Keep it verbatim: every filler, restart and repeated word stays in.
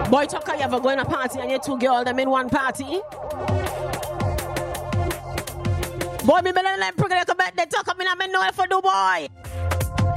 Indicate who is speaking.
Speaker 1: Boy, Tucker, you ever go in a party and you two girls them in one party? Boy, me better let me bring like a birthday Tucker, me not know if I do, boy.